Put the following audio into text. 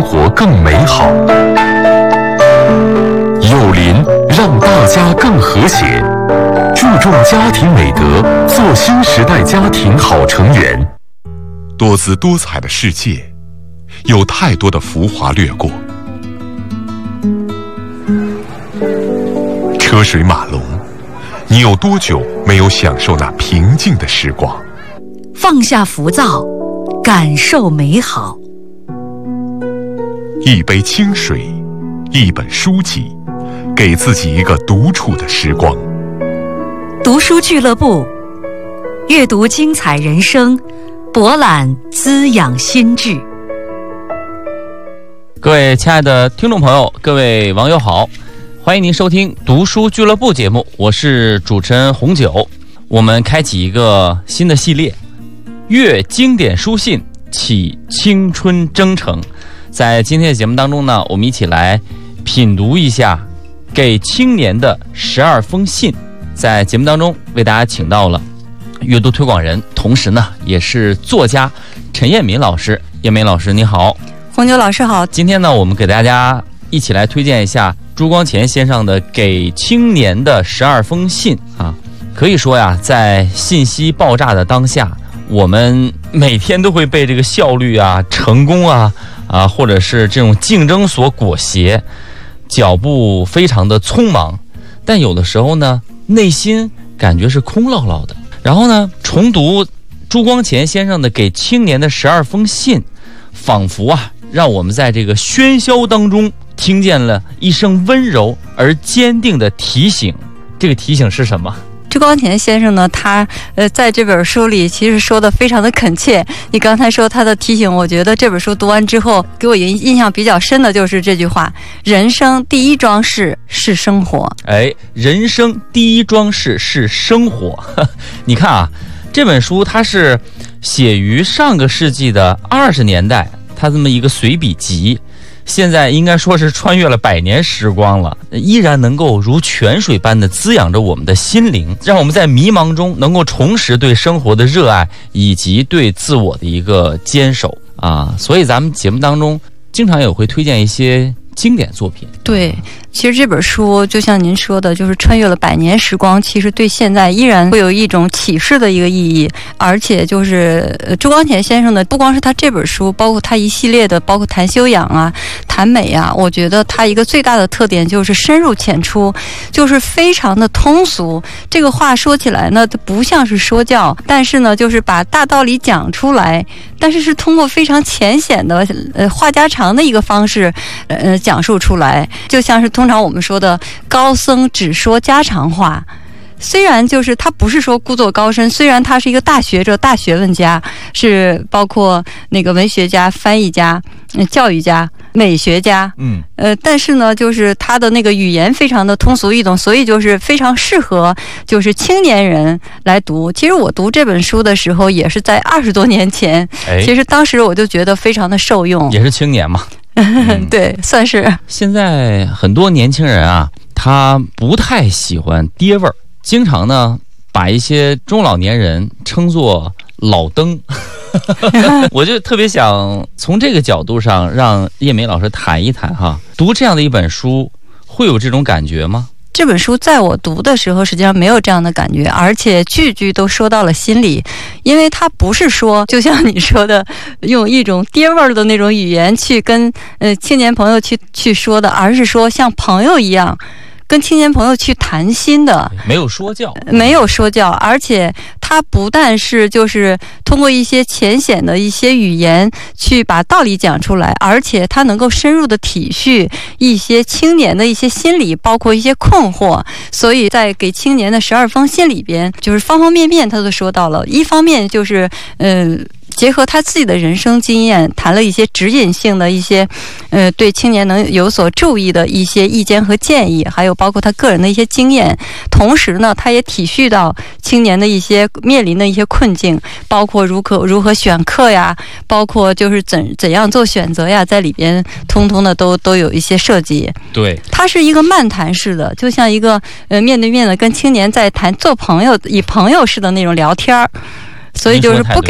活更美好。有邻让大家更和谐，注重家庭美德，做新时代家庭好成员。 多姿多彩的世界，有太多的浮华掠过，车水马龙，你有多久没有享受那平静的时光？ 放下浮躁，感受美好。 一杯清水，一本书籍，给自己一个独处的时光。 读书俱乐部，阅读精彩人生，博览滋养心智。 各位亲爱的听众朋友，各位网友好，欢迎您收听读书俱乐部节目，我是主持人红九。我们开启一个新的系列，阅经典书信，启青春征程。在今天的节目当中呢，我们一起来品读一下给青年的12封信。在节目当中为大家请到了阅读推广人，同时呢也是作家陈彦民老师。彦民老师你好。 红九老师好。 今天呢我们给大家一起来推荐一下朱光潜先生的给青年的12封信啊。可以说呀，在信息爆炸的当下，我们每天都会被这个效率啊、成功啊或者是这种竞争所裹挟，脚步非常的匆忙，但有的时候呢内心感觉是空落落的。然后呢，重读朱光潜先生的给青年的12封信，仿佛让我们在这个喧嚣当中听见了一声温柔而坚定的提醒。这个提醒是什么？ 朱光潜先生呢，他在这本书里其实说的非常的恳切。你刚才说他的提醒，我觉得这本书读完之后给我印象比较深的就是这句话：人生第一桩事是生活。 人生第一桩事是生活。你看啊，这本书它是写于上个世纪的20年代，它这么一个随笔集，现在应该说是穿越了100年时光了，依然能够如泉水般的滋养着我们的心灵，让我们在迷茫中能够重拾对生活的热爱以及对自我的一个坚守啊。所以咱们节目当中经常也会推荐一些经典作品。 对，其实这本书就像您说的，就是穿越了100年时光，其实对现在依然会有一种启示的一个意义。而且就是朱光潜先生的，不光是他这本书，包括他一系列的，包括谈修养啊、谈美啊，我觉得他一个最大的特点就是深入浅出，就是非常的通俗。这个话说起来呢，它不像是说教，但是呢，就是把大道理讲出来，但是是通过非常浅显的话家常的一个方式讲述出来。就像是通常我们说的高僧只说家常话，虽然就是他不是说故作高深，虽然他是一个大学者、大学问家，是包括那个文学家、翻译家、教育家、美学家，但是呢，就是他的那个语言非常的通俗易懂，所以就是非常适合就是青年人来读。其实我读这本书的时候也是在20多年前，其实当时我就觉得非常的受用。 也是青年嘛。 对，算是。 现在很多年轻人啊，他不太喜欢爹味儿，经常呢把一些中老年人称作老登。我就特别想从这个角度上让彦民老师谈一谈哈，读这样的一本书会有这种感觉吗？ 这本书在我读的时候实际上没有这样的感觉，而且句句都说到了心里。因为它不是说就像你说的用一种爹味儿的那种语言去跟青年朋友去说的，而是说像朋友一样跟青年朋友去谈心的， 没有说教， 没有说教。而且它不但是就是通过一些浅显的一些语言去把道理讲出来，而且它能够深入的体恤一些青年的一些心理，包括一些困惑。所以在给青年的12封信里边，就是方方面面他都说到了。一方面就是结合他自己的人生经验，谈了一些指引性的一些对青年能有所注意的一些意见和建议，还有包括他个人的一些经验。同时呢，他也体恤到青年的一些面临的一些困境，包括如何选课呀，包括就是怎样做选择呀，在里边通通的都有一些设计。 对， 它是一个漫谈式的，就像一个面对面的跟青年在谈，做朋友以朋友式的那种聊天儿。所以就是不